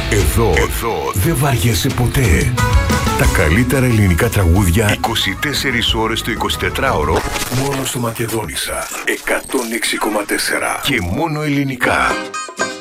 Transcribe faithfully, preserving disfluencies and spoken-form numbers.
Εδώ, εδώ δεν βαριέσαι ποτέ. Τα καλύτερα ελληνικά τραγούδια είκοσι τέσσερις ώρες το εικοσιτετράωρο μόνο στο Μακεδόνισσα εκατόν έξι κόμμα τέσσερα και μόνο ελληνικά.